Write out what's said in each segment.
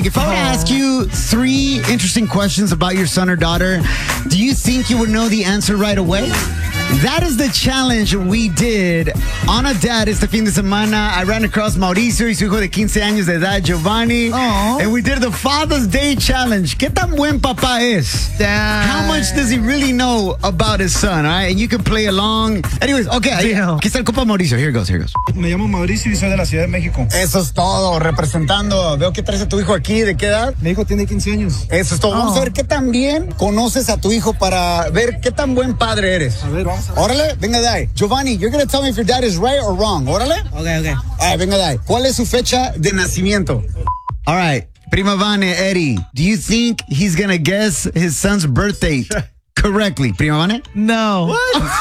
If I were to ask you 3 interesting questions about your son or daughter, do you think you would know the answer right away? That is the challenge we did on a dad este fin de semana. I ran across Mauricio y su hijo de 15 años de edad, Giovanni. Aww. And we did the Father's Day Challenge. ¿Qué tan buen papá es? Damn. How much does he really know about his son? All right? And you can play along. Anyways, okay. Aquí está el copa Mauricio. Here goes. Me llamo Mauricio y soy de la Ciudad de México. Eso es todo. Representando. Veo que traes a tu hijo aquí. ¿De qué edad? Mi hijo tiene 15 años. Eso es todo. Vamos a ver qué tan bien conoces a tu hijo para ver qué tan buen padre eres. A ver, vamos a ver. Órale, venga de ahí. Giovanni, you're going to tell me if your dad is right or wrong. Órale. Okay. All right, venga de ahí. ¿Cuál es su fecha de nacimiento? All right. Prima Vane, Eddie, do you think he's going to guess his son's birthday correctly? Prima Vane? No. What?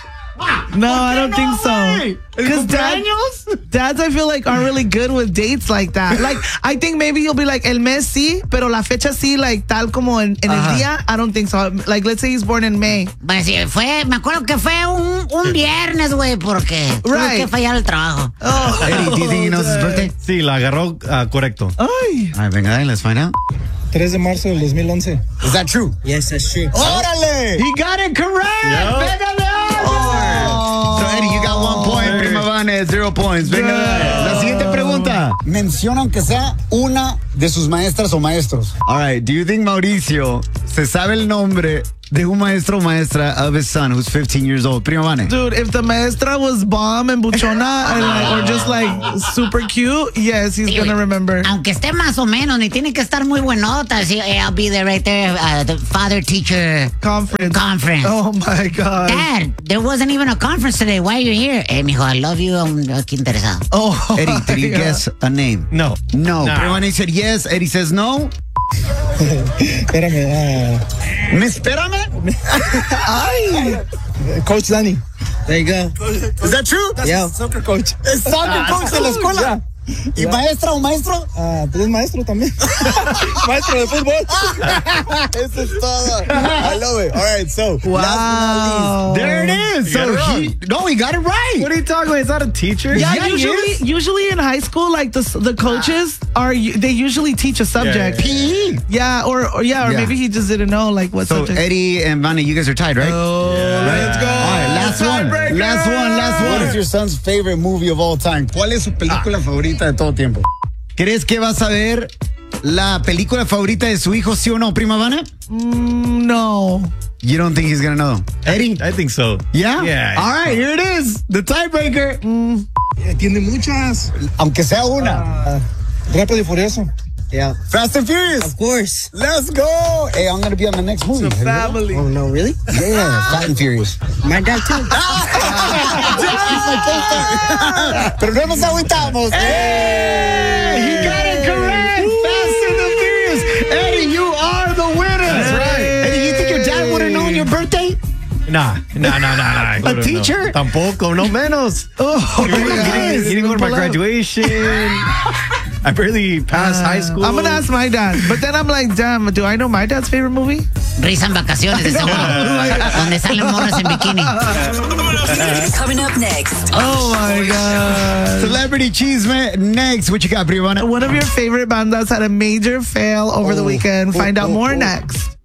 No, I don't think so. Because dads, I feel like, aren't really good with dates like that. Like, I think maybe you'll be like, el mes sí, pero la fecha sí, like, tal como en el día. I don't think so. Like, let's say he's born in May. Pues sí, me acuerdo que fue un viernes, güey, porque tuve que fallar el trabajo. Eddie, do you think he knows his birthday? Sí, la agarró correcto. Ay. All right, venga de ahí, let's find out. 3 de marzo del 2011. Is that true? Yes, that's true. ¡Órale! He got it correct! Yep. ¡Venga de ahí! So, Eddie, you got 1 point. Prima Vane, 0 points. Venga de ahí. La siguiente pregunta. Menciona aunque sea una de sus maestras o maestros. All right, do you think Mauricio se sabe el nombre de un maestro o maestra of his son who's 15 years old? Prima Vane. Dude, if the maestra was bomb and buchona and like, or just like super cute, yes, he's gonna remember. Aunque esté más o menos, ni tiene que estar muy buenota. Sí, I'll be there right there, the father-teacher Conference. Oh my God. Dad, there wasn't even a conference today. Why are you here? Mijo, I love you. I'm aquí interesado. Oh, Eddie, did you guess a name? No. No. Nah. Prima Vane said yes. Eddie says no. Espérame. Espérame. Ay. Coach Danny. There you go. Is that true? Yeah. Soccer coach. Es soccer coach de la escuela. ¿Y maestra o maestro? Pues es maestro también. Maestro de fútbol. Eso es todo. I love it. All right, so Wow. last but not least, there it is. So he got it right. What are you talking about? He's not a teacher? Yeah, Yeah, he usually in high school, like the coaches they usually teach a subject. PE. Yeah, or maybe he just didn't know like what So subject. Eddie and Vane, you guys are tied, right? Oh, let's go. All right, last one. What is your son's favorite movie of all time? ¿Cuál es su película favorita de todo tiempo? ¿Crees que vas a ver la película favorita de su hijo, sí o no, Prima Vane? No. You don't think he's gonna know? Eddie? I think so. Yeah? Yeah. All right, here it is. The tiebreaker. Tiene muchas. Aunque sea una. Rápido y Furioso. Yeah. Fast and Furious. Of course. Let's go. Hey, I'm going to be on the next movie. It's a family. Oh, no, really? Yeah, Fast and Furious. My dad too. Pero no nos agüitamos. Hey, he got it correct. Fast and the Furious. Eddie, you are the winner. That's right. Eddie, you think your dad would have known your birthday? Nah. A teacher? Tampoco, no menos. Oh, He didn't go to my graduation. I barely passed high school. I'm gonna ask my dad, but then I'm like, damn, do I know my dad's favorite movie? Risa en vacaciones, de seguro. Donde salen morras en bikini. Coming up next. Oh my God. Celebrity Cheeseman next. What you got, Privana? One of your favorite bandas had a major fail over the weekend. Find out more next.